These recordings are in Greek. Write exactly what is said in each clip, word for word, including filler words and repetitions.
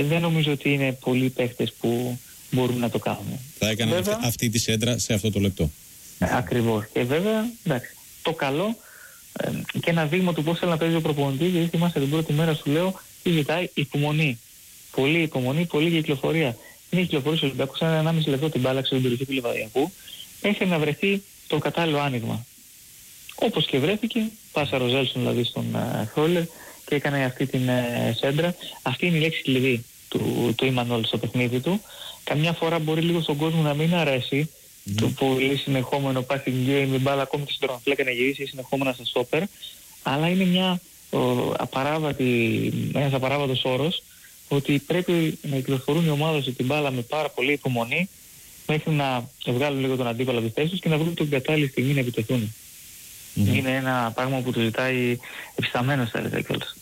ε, δεν νομίζω ότι είναι πολλοί παίχτες που μπορούν να το κάνουν. Θα έκαναν βέβαια, αυτή, αυτή τη σέντρα σε αυτό το λεπτό. Ε, ακριβώς. Και βέβαια, εντάξει, το καλό ε, και ένα δείγμα του πώς θέλει να παίζει ο προπονητής, γιατί θυμάσαι την πρώτη μέρα σου λέω, τι ζητάει υπομονή. Πολύ υπομονή, πολύ κυκλοφορία. Είναι κυκλοφορία ο Ολυμπιακός, ένα ενάμιση λεπτό την μπάλα στην περιοχή του Λιβαδιακού, έχει να βρεθεί το κατάλληλο άνοιγμα. Όπως και βρέθηκε, πάσα Ροζέλσον δηλαδή στον Χόλερ και έκανε αυτή την uh, σέντρα. Αυτή είναι η λέξη κλειδί του, του Ιμανόλ στο παιχνίδι του. Καμιά φορά μπορεί λίγο στον κόσμο να μην αρέσει mm-hmm. το πολύ συνεχόμενο passing game, η μπάλα ακόμη και στην τρονοφλέκα να γυρίσει συνεχόμενα στα στόπερ, αλλά είναι μια ο, απαράβατη, ένας απαράβατος όρος ότι πρέπει να κυκλοφορούν οι ομάδες την μπάλα με πάρα πολύ υπομονή μέχρι να βγάλουν λίγο τον αντίπαλο από τη θέση τους και να βρουν την κατάλληλη στιγμή να επιτεθούν. Mm-hmm. Είναι ένα πράγμα που το ζητάει επισταμένος θα έλεγα κιόλας.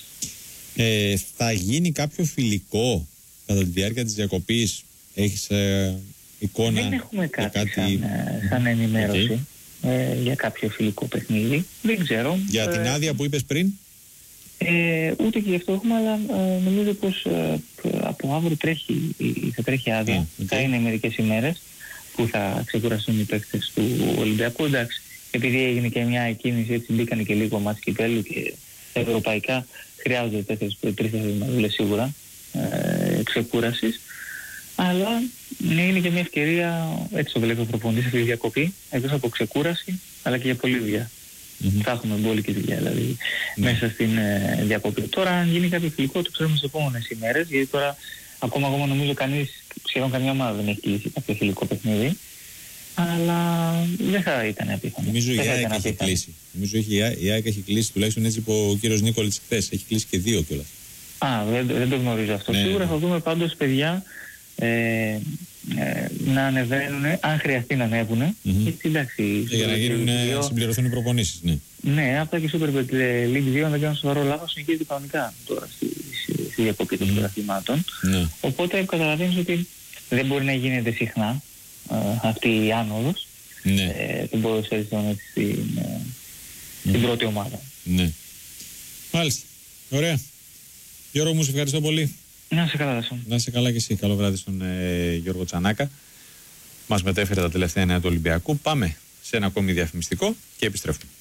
Ε, θα γίνει κάποιο φιλικό κατά τη διάρκεια της διακοπής? Έχεις ε, εικόνα? Δεν έχουμε κάτι, κάτι... Σαν, σαν ενημέρωση okay. ε, για κάποιο φιλικό παιχνίδι. Δεν ξέρω. Για ε, την άδεια που είπες πριν? Ε, ούτε και γι' αυτό έχουμε, αλλά ε, νομίζω πως ε, από αύριο τρέχει, θα τρέχει άδεια. Okay. Θα είναι μερικές ημέρες που θα ξεκουραστούν οι παίκτες του Ολυμπιακού. Εντάξει, επειδή έγινε και μια κίνηση, έτσι μπήκαν και λίγο μάτς κυπέλλου και ευρωπαϊκά, χρειάζονται τρεις-τέσσερις εβδομάδες σίγουρα ε, ξεκούρασης. Αλλά ναι, είναι και μια ευκαιρία, έτσι το βλέπει ο προπονητής, αυτή τη διακοπή, εκτός από ξεκούραση, αλλά και για πολλή δουλειά. Mm-hmm. Θα έχουμε μπόλικη δουλειά δηλαδή mm-hmm. μέσα στην ε, διακοπή. Τώρα αν γίνει κάποιο φιλικό το ξέρουμε στις επόμενες ημέρες, γιατί τώρα ακόμα, ακόμα νομίζω κανείς, σχεδόν καμία ομάδα δεν έχει κλείσει κάποιο φιλικό παιχνίδι, αλλά δεν θα ήταν απίθανο. Νομίζω η ΑΕΚ έχει κλείσει. Νομίζω η ΑΕΚ έχει κλείσει, τουλάχιστον έτσι είπε ο κύριος Νίκολιτς χθες, έχει κλείσει και δύο κιόλας. Α, δεν, δεν το γνωρίζω αυτό. Ναι. Σίγουρα θα δούμε πάντως παιδιά ε, ε, να ανεβαίνουν, αν χρειαστεί να ανέβουν. Mm-hmm. Και, εντάξει, για να γίνουν, δύο... συμπληρωθούν οι προπονήσεις. Ναι, ναι αυτά και Super League δύο, αν δεν κάνω σοβαρό λάθος, συνεχίζεται κανονικά τώρα στη, στη, στη διακοπή των πρωταθλημάτων. Mm. Ναι. Οπότε καταλαβαίνεις ότι δεν μπορεί να γίνεται συχνά ε, αυτή η άνοδος. Ναι. Ε, των ποδοσφαιριστών στην, ε, mm. στην πρώτη ομάδα. Ναι. Μάλιστα. Ωραία. Γιώργο μου, σε ευχαριστώ πολύ. Να είσαι καλά, Δασό. Να είσαι καλά και εσύ. Καλό βράδυ στον ε, Γιώργο Τσανάκα. Μας μετέφερε τα τελευταία νέα του Ολυμπιακού. Πάμε σε ένα ακόμη διαφημιστικό και επιστρέφουμε.